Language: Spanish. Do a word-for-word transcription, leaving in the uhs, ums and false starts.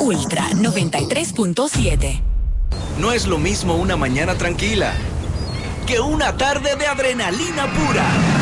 Ultra noventa y tres punto siete. No es lo mismo una mañana tranquila que una tarde de adrenalina pura.